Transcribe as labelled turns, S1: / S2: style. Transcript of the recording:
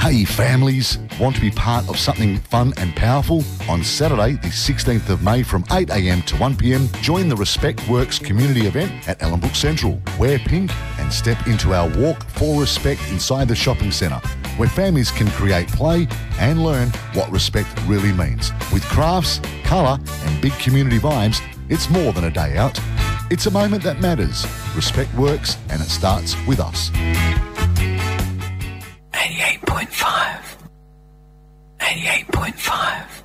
S1: Hey families, want to be part of something fun and powerful? On Saturday, the 16th of May from 8 a.m. to 1 p.m, join the Respect Works community event at Ellenbrook Central. Wear pink and step into our Walk for Respect inside the shopping centre, where families can create play and learn what respect really means. With crafts, colour and big community vibes, it's more than a day out. It's a moment that matters. Respect works and it starts with us.
S2: 88.5. 88.5.